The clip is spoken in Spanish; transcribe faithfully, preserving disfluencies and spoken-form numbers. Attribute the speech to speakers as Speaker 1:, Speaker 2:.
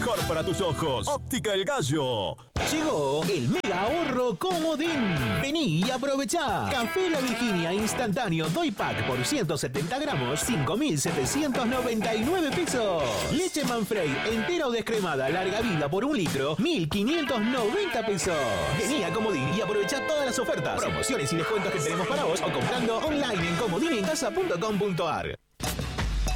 Speaker 1: mejor para tus ojos. Óptica El Gallo.
Speaker 2: Llegó el mega ahorro Comodín. Vení y aprovechá. Café La Virginia instantáneo Doy Pack por ciento setenta gramos, cinco mil setecientos noventa y nueve pesos. Leche Manfrey entera o descremada larga vida por un litro, mil quinientos noventa pesos. Vení a Comodín y aprovechá todas las ofertas, promociones y descuentos que tenemos para vos o comprando online en comodinencasa punto com punto ar.